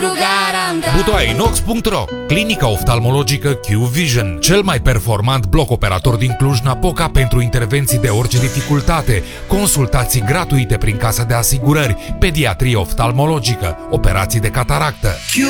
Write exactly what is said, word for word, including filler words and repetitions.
butoainox punct ro, clinica oftalmologică Q-Vision, cel mai performant bloc operator din Cluj-Napoca pentru intervenții de orice dificultate, consultații gratuite prin casa de asigurări, pediatrie oftalmologică, operații de cataractă.